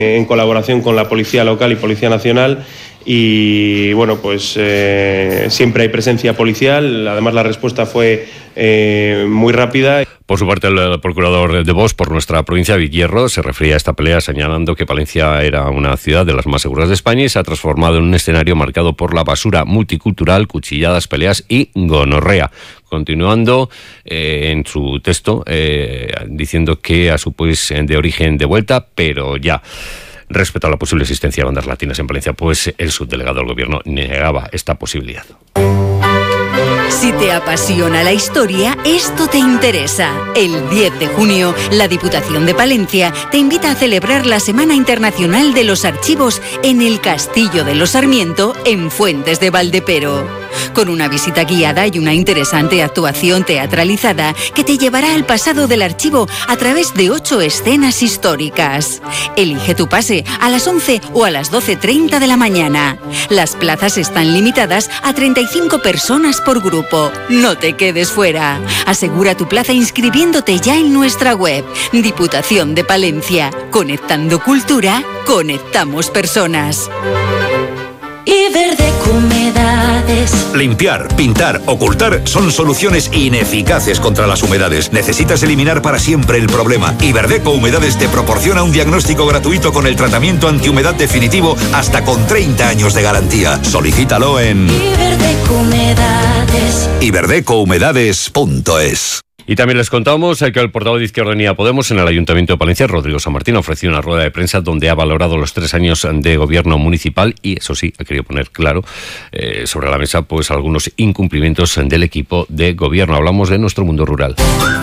en colaboración con la Policía Local y Policía Nacional. Y bueno, pues siempre hay presencia policial. Además, la respuesta fue muy rápida. Por su parte, el procurador de Vox por nuestra provincia, Vic Hierro, se refería a esta pelea señalando que Palencia era una ciudad de las más seguras de España y se ha transformado en un escenario marcado por la basura multicultural, cuchilladas, peleas y gonorrea. Continuando en su texto, diciendo que a su país de origen de vuelta, pero ya. Respecto a la posible existencia de bandas latinas en Palencia, pues el subdelegado del Gobierno negaba esta posibilidad. Si te apasiona la historia, esto te interesa. El 10 de junio, la Diputación de Palencia te invita a celebrar la Semana Internacional de los Archivos en el Castillo de los Sarmiento, en Fuentes de Valdepero. Con una visita guiada y una interesante actuación teatralizada que te llevará al pasado del archivo a través de 8 escenas históricas. Elige tu pase a las 11 o a las 12:30 de la mañana. Las plazas están limitadas a 35 personas por grupo. No te quedes fuera. Asegura tu plaza inscribiéndote ya en nuestra web. Diputación de Palencia. Conectando cultura, conectamos personas. Iberdeco Humedades. Limpiar, pintar, ocultar son soluciones ineficaces contra las humedades. Necesitas eliminar para siempre el problema. Iberdeco Humedades te proporciona un diagnóstico gratuito con el tratamiento antihumedad definitivo hasta con 30 años de garantía. Solicítalo en Iberdeco Humedades. iberdecohumedades.es. Y también les contamos que el portavoz de Izquierda Unida Podemos en el Ayuntamiento de Palencia, Rodrigo San Martín, ha ofrecido una rueda de prensa donde ha valorado los 3 años de gobierno municipal y, eso sí, ha querido poner claro sobre la mesa pues algunos incumplimientos del equipo de gobierno. Hablamos de nuestro mundo rural.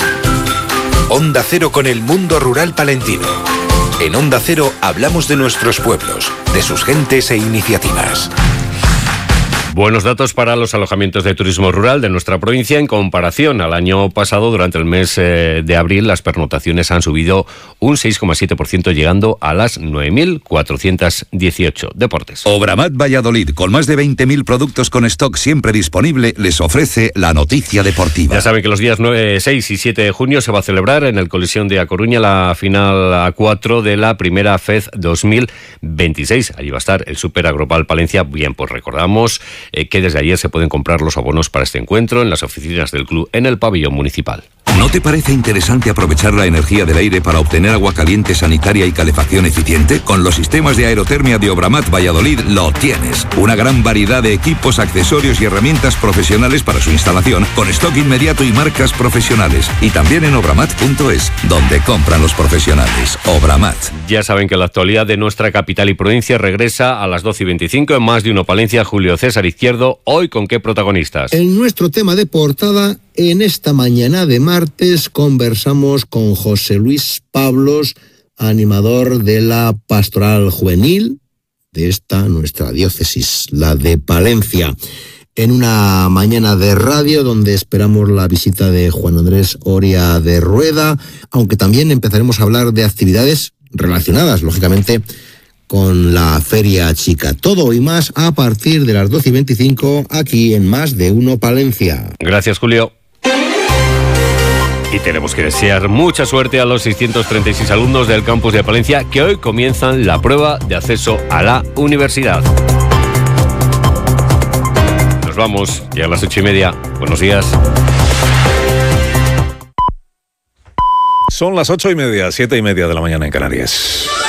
Onda Cero con el mundo rural palentino. En Onda Cero hablamos de nuestros pueblos, de sus gentes e iniciativas. Buenos datos para los alojamientos de turismo rural de nuestra provincia. En comparación al año pasado, durante el mes de abril, las pernoctaciones han subido un 6,7%, llegando a las 9.418. Deportes. Obramat Valladolid, con más de 20.000 productos con stock siempre disponible, les ofrece la noticia deportiva. Ya saben que los días 9, 6 y 7 de junio se va a celebrar en el Coliseum de A Coruña la final A4 de la primera FED 2026. Allí va a estar el Super Agropal Palencia. Bien, pues recordamos que desde ayer se pueden comprar los abonos para este encuentro en las oficinas del club en el pabellón municipal. ¿No te parece interesante aprovechar la energía del aire para obtener agua caliente sanitaria y calefacción eficiente? Con los sistemas de aerotermia de Obramat Valladolid lo tienes. Una gran variedad de equipos, accesorios y herramientas profesionales para su instalación, con stock inmediato y marcas profesionales. Y también en obramat.es, donde compran los profesionales. Obramat. Ya saben que la actualidad de nuestra capital y provincia regresa a las 12:25 en Más de Uno Palencia. Julio César Izquierdo, hoy ¿con qué protagonistas? En nuestro tema de portada, en esta mañana de martes, conversamos con José Luis Pablos, animador de la Pastoral Juvenil de esta nuestra diócesis, la de Palencia, en una mañana de radio donde esperamos la visita de Juan Andrés Oria de Rueda, aunque también empezaremos a hablar de actividades relacionadas, lógicamente, con la Feria Chica. Todo y más a partir de las 12:25 aquí en Más de Uno Palencia. Gracias, Julio. Y tenemos que desear mucha suerte a los 636 alumnos del campus de Palencia que hoy comienzan la prueba de acceso a la universidad. Nos vamos, ya a las 8:30. Buenos días. Son las 8:30, 7:30 de la mañana en Canarias.